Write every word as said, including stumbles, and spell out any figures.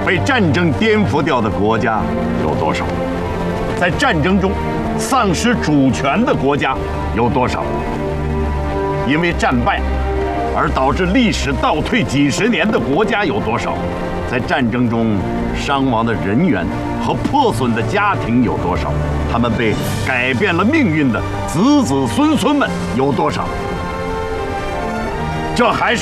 被战争颠覆掉的国家有多少？在战争中丧失主权的国家有多少？因为战败而导致历史倒退几十年的国家有多少？在战争中伤亡的人员和破损的家庭有多少？他们被改变了命运的子子孙孙们有多少？这还是